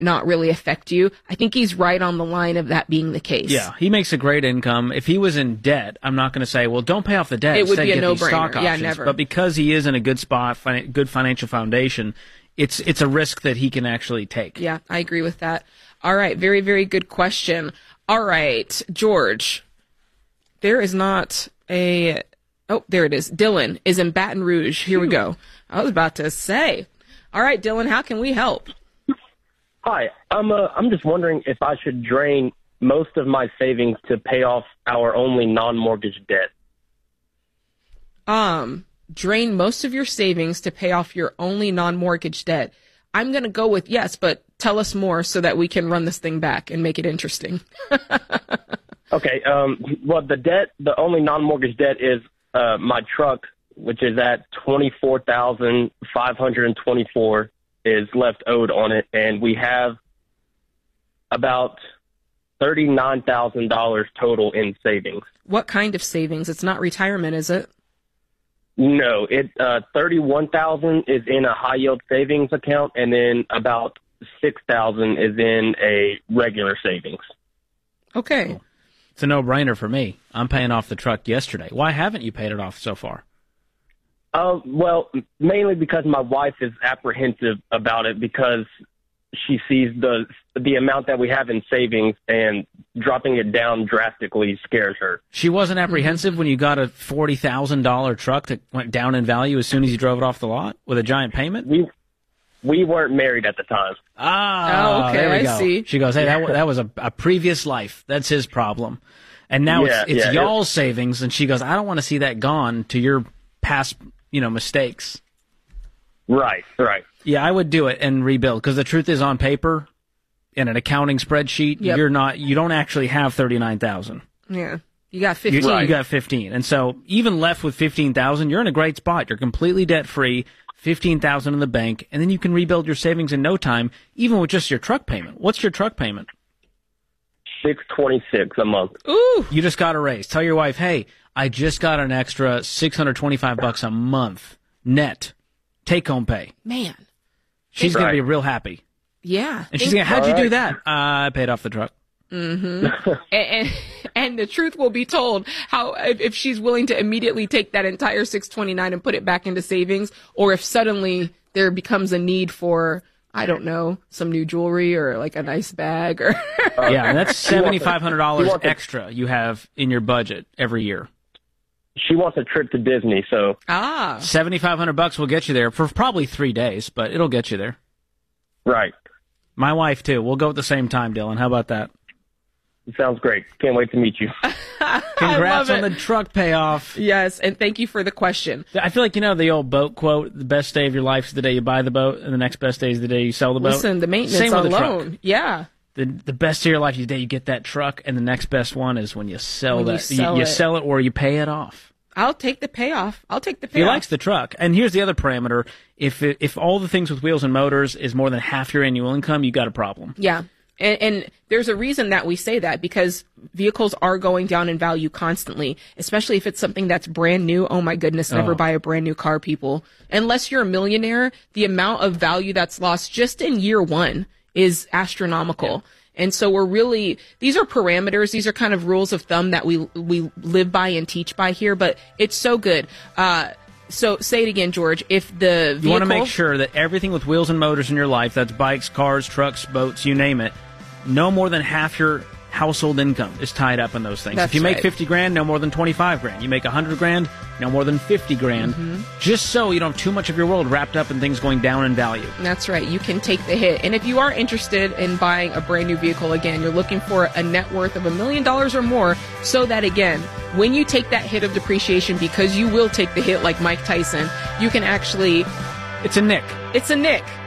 not really affect you. I think he's right on the line of that being the case. Yeah, he makes a great income. If he was in debt, I'm not going to say, well, don't pay off the debt. It would Instead, be a get these no-brainer. stock Yeah, options. never. But because he is in a good spot, good financial foundation, it's a risk that he can actually take. Yeah, I agree with that. All right, very, very good question. All right, George, there is not a... Oh, there it is. Dylan is in Baton Rouge. Here we go. I was about to say. All right, Dylan, how can we help? Hi, I'm just wondering if I should drain most of my savings to pay off our only non-mortgage debt. Drain most of your savings to pay off your only non-mortgage debt. I'm going to go with yes, but tell us more so that we can run this thing back and make it interesting. Okay, well, the only non-mortgage debt is my truck, which is at $24,524 is left owed on it, and we have about $39,000 total in savings. What kind of savings? It's not retirement, is it? No, $31,000 is in a high yield savings account, and then about $6,000 is in a regular savings. Okay. It's a no-brainer for me. I'm paying off the truck yesterday. Why haven't you paid it off so far? Well, mainly because my wife is apprehensive about it because she sees the amount that we have in savings, and dropping it down drastically scares her. She wasn't apprehensive when you got a $40,000 truck that went down in value as soon as you drove it off the lot with a giant payment? We weren't married at the time. Ah, okay, there we go. I see. She goes, hey, that was a previous life. That's his problem. And now it's y'all's savings, and she goes, I don't want to see that gone to your past, mistakes. Right. Yeah, I would do it and rebuild, because the truth is, on paper, in an accounting spreadsheet, you don't actually have 39,000. Yeah. You got 15. You got 15. And so even left with 15,000, you're in a great spot. You're completely debt free, 15,000 in the bank, and then you can rebuild your savings in no time, even with just your truck payment. What's your truck payment? $626 a month. Ooh. You just got a raise. Tell your wife, hey, I just got an extra $625 a month net take home pay. Man. She's going to be real happy. Yeah. And she's going, how'd you do that? I paid off the truck. Mm-hmm. and the truth will be told how if she's willing to immediately take that entire $629 and put it back into savings, or if suddenly there becomes a need for, I don't know, some new jewelry or like a nice bag or yeah, and that's $7,500 extra you have in your budget every year. She wants a trip to Disney, so $7,500 will get you there for probably 3 days, but it'll get you there. Right. My wife too. We'll go at the same time, Dylan. How about that? Sounds great. Can't wait to meet you. Congrats on the truck payoff. Yes, and thank you for the question. I feel like, the old boat quote, the best day of your life is the day you buy the boat, and the next best day is the day you sell the boat. Listen, the maintenance Same with alone. Yeah. The best day of your life is the day you get that truck, and the next best one is when you sell When that. you sell it or you pay it off. I'll take the payoff. He likes the truck. And here's the other parameter. If all the things with wheels and motors is more than half your annual income, you got a problem. Yeah. And there's a reason that we say that, because vehicles are going down in value constantly, especially if it's something that's brand new. Oh my goodness, never buy a brand new car, people. Unless you're a millionaire, the amount of value that's lost just in year one is astronomical. Yeah. And so these are parameters, these are kind of rules of thumb that we live by and teach by here, but it's so good. So say it again, George. If the vehicle... You want to make sure that everything with wheels and motors in your life, that's bikes, cars, trucks, boats, you name it, no more than half your household income is tied up in those things. That's if you make right. $50,000, no more than $25,000. You make $100,000, no more than $50,000. Mm-hmm. Just so you don't have too much of your world wrapped up in things going down in value. That's right. You can take the hit. And if you are interested in buying a brand new vehicle, again, you're looking for a net worth of $1 million or more, so that, again, when you take that hit of depreciation, because you will take the hit like Mike Tyson, you can actually... It's a nick. It's a nick.